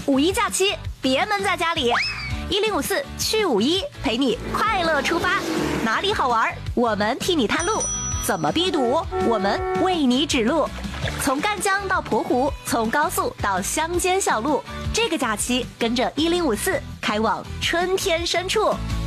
五一假期别闷在家里，1054去51陪你快乐出发，哪里好玩我们替你探路，怎么避堵我们为你指路，从赣江到澎湖，从高速到乡间小路，这个假期跟着1054开往春天深处。